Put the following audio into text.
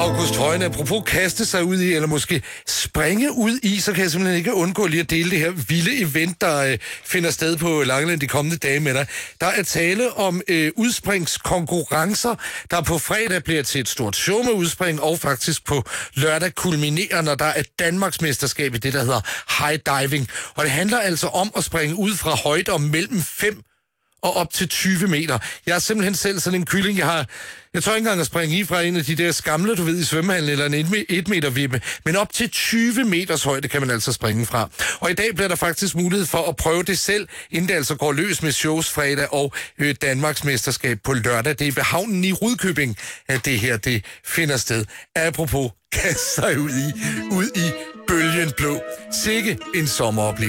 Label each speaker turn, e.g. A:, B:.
A: August Højen, apropos kaste sig ud i, eller måske springe ud i, så kan jeg simpelthen ikke undgå lige at dele det her vilde event, der finder sted på Langeland de kommende dage med dig. Der er tale om udspringskonkurrencer, der på fredag bliver til et stort show med udspring, og faktisk på lørdag kulminerer, når der er Danmarksmesterskab i det, der hedder high diving. Og det handler altså om at springe ud fra højder mellem 5 og op til 20 meter. Jeg er simpelthen selv sådan en kylling. Jeg tør ikke engang at springe i fra en af de der skamle, du ved, i svømmehallen, eller en 1 meter vippe. Men op til 20 meters højde kan man altså springe fra. Og i dag bliver der faktisk mulighed for at prøve det selv, inden det altså går løs med shows fredag og Danmarks mesterskab på lørdag. Det er ved havnen i Rudkøbing, at det her det finder sted. Apropos kaste sig ud i bølgen blå. Sikke en sommeroplevelse.